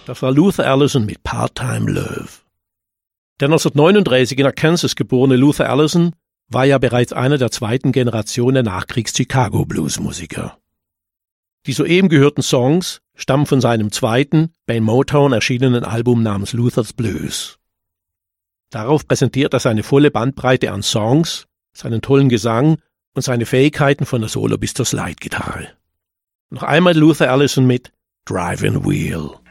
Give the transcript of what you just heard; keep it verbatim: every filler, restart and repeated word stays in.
Das war Luther Allison mit Part-Time Love. Der neunzehnhundertneununddreißig in Arkansas geborene Luther Allison war ja bereits einer der zweiten Generation der Nachkriegs-Chicago-Blues-Musiker. Die soeben gehörten Songs stammen von seinem zweiten, bei Motown erschienenen Album namens Luther's Blues. Darauf präsentiert er seine volle Bandbreite an Songs, seinen tollen Gesang und seine Fähigkeiten von der Solo- bis zur Slide-Gitarre. Noch einmal Luther Allison mit Driving Wheel.